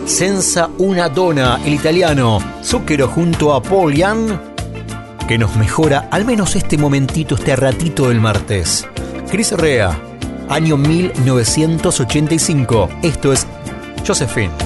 Senza una donna, el italiano Zucchero junto a Paul Young, que nos mejora al menos este momentito, este ratito del martes. Chris Rea, año 1985. Esto es Josephine.